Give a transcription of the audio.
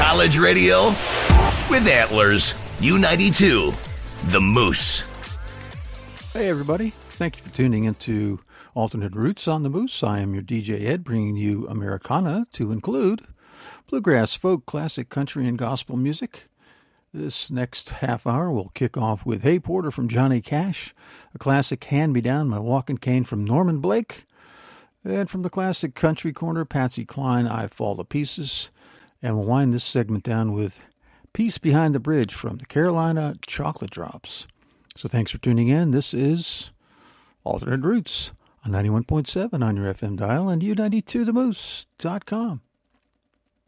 College radio with Antlers. U92, The Moose. Hey, everybody. Thank you for tuning into Alternate Roots on The Moose. I am your DJ Ed, bringing you Americana to include bluegrass, folk, classic, country, and gospel music. This next half hour will kick off with Hey Porter from Johnny Cash, a classic Hand Me Down, My Walking Cane from Norman Blake, and from the classic country corner, Patsy Cline, I Fall to Pieces. And we'll wind this segment down with Peace Behind the Bridge from the Carolina Chocolate Drops. So thanks for tuning in. This is Alternate Roots on 91.7 on your FM dial and U92themoose.com.